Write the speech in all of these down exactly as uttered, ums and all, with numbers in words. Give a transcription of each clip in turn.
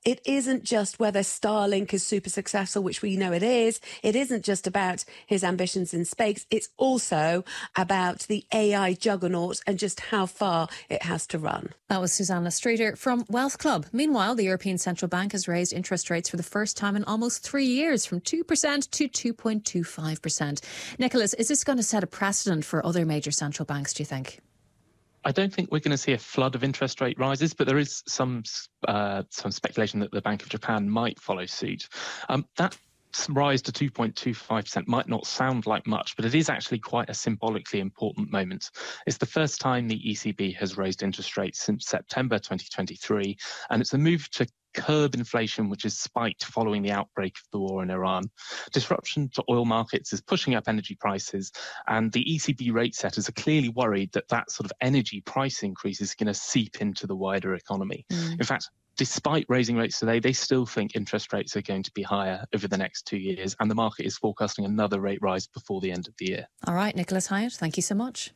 It isn't just whether Starlink is super successful, which we know it is. It isn't just about his ambitions in space. It's also about the A I juggernaut and just how far it has to run. That was Susanna Streeter from Wealth Club. Meanwhile, the European Central Bank has raised interest rates for the first time in almost three years, from two percent to two point two five percent. Nicholas, is this going to set a precedent for other major central banks, do you think? I don't think we're going to see a flood of interest rate rises, but there is some uh, some speculation that the Bank of Japan might follow suit. Um, that rise to two point two five percent might not sound like much, but it is actually quite a symbolically important moment. It's the first time the E C B has raised interest rates since September twenty twenty-three, and it's a move to curb inflation, which has spiked following the outbreak of the war in Iran. Disruption to oil markets is pushing up energy prices, and the E C B rate setters are clearly worried that that sort of energy price increase is going to seep into the wider economy. Mm. In fact, despite raising rates today, they still think interest rates are going to be higher over the next two years, and the market is forecasting another rate rise before the end of the year. All right, Nicholas Hyatt, thank you so much.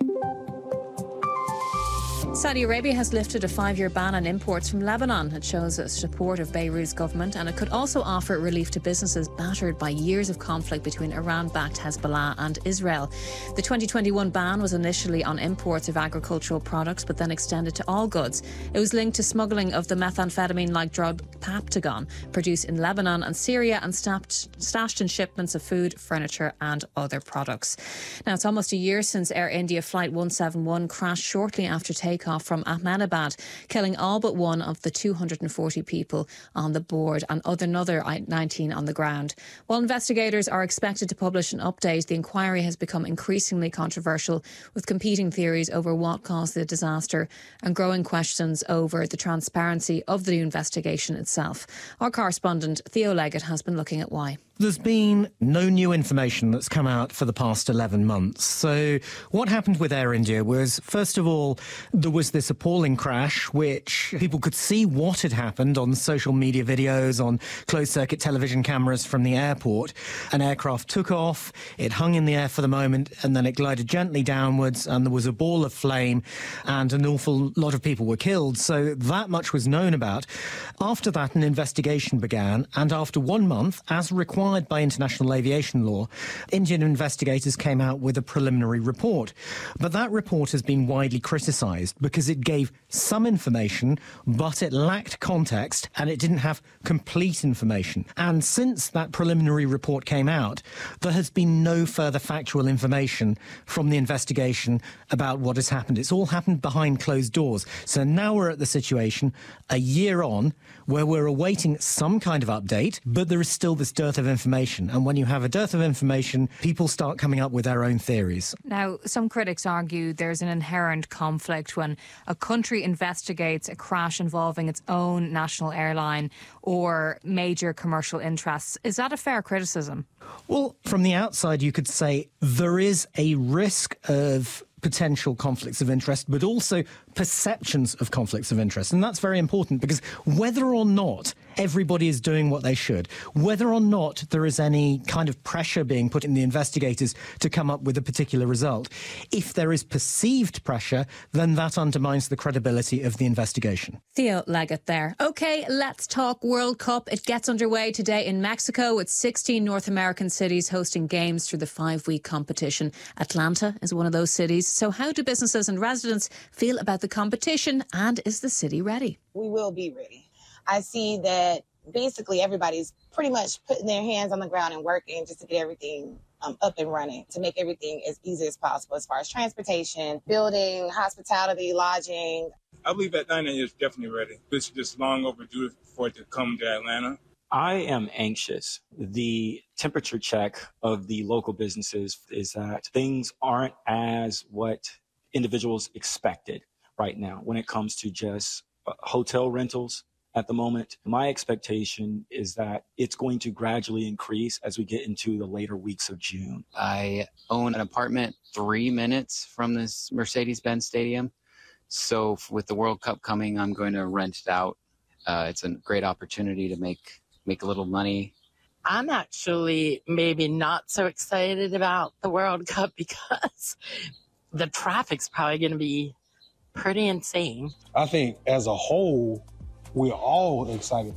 Saudi Arabia has lifted a five-year ban on imports from Lebanon. It shows support of Beirut's government, and it could also offer relief to businesses battered by years of conflict between Iran-backed Hezbollah and Israel. The twenty twenty-one ban was initially on imports of agricultural products, but then extended to all goods. It was linked to smuggling of the methamphetamine-like drug Paptagon, produced in Lebanon and Syria and stashed, stashed in shipments of food, furniture and other products. Now, it's almost a year since Air India Flight one seventy-one crashed shortly after takeoff from Ahmedabad, killing all but one of the two hundred forty people on the board and other another nineteen on the ground. While investigators are expected to publish an update, the inquiry has become increasingly controversial, with competing theories over what caused the disaster and growing questions over the transparency of the investigation itself. Our correspondent Theo Leggett has been looking at why. There's been no new information that's come out for the past eleven months. So what happened with Air India was, first of all, there was this appalling crash, which people could see what had happened on social media videos, on closed-circuit television cameras from the airport. An aircraft took off, it hung in the air for the moment, and then it glided gently downwards, and there was a ball of flame, and an awful lot of people were killed. So that much was known about. After that, an investigation began, and after one month, as required by international aviation law, Indian investigators came out with a preliminary report. But that report has been widely criticised because it gave some information, but it lacked context and it didn't have complete information. And since that preliminary report came out, there has been no further factual information from the investigation about what has happened. It's all happened behind closed doors. So now we're at the situation, a year on, where we're awaiting some kind of update, but there is still this dearth of information. And when you have a dearth of information, people start coming up with their own theories. Now, some critics argue there's an inherent conflict when a country investigates a crash involving its own national airline or major commercial interests. Is that a fair criticism? Well, from the outside, you could say there is a risk of potential conflicts of interest, but also perceptions of conflicts of interest. And that's very important, because whether or not everybody is doing what they should, whether or not there is any kind of pressure being put in the investigators to come up with a particular result, if there is perceived pressure, then that undermines the credibility of the investigation. Theo Leggett there. OK, let's talk World Cup. It gets underway today in Mexico, with sixteen North American cities hosting games through the five-week competition. Atlanta is one of those cities. So how do businesses and residents feel about the competition, and is the city ready? We will be ready. I see that basically everybody's pretty much putting their hands on the ground and working just to get everything um, up and running, to make everything as easy as possible as far as transportation, building, hospitality, lodging. I believe Atlanta is definitely ready. It's just long overdue for it to come to Atlanta. I am anxious. The temperature check of the local businesses is that things aren't as what individuals expected right now when it comes to just uh, hotel rentals. At the moment, my expectation is that it's going to gradually increase as we get into the later weeks of June. I own an apartment three minutes from this Mercedes-Benz Stadium. So with the World Cup coming, I'm going to rent it out. Uh, it's a great opportunity to make make a little money. I'm actually maybe not so excited about the World Cup because the traffic's probably going to be pretty insane. I think as a whole, we're all excited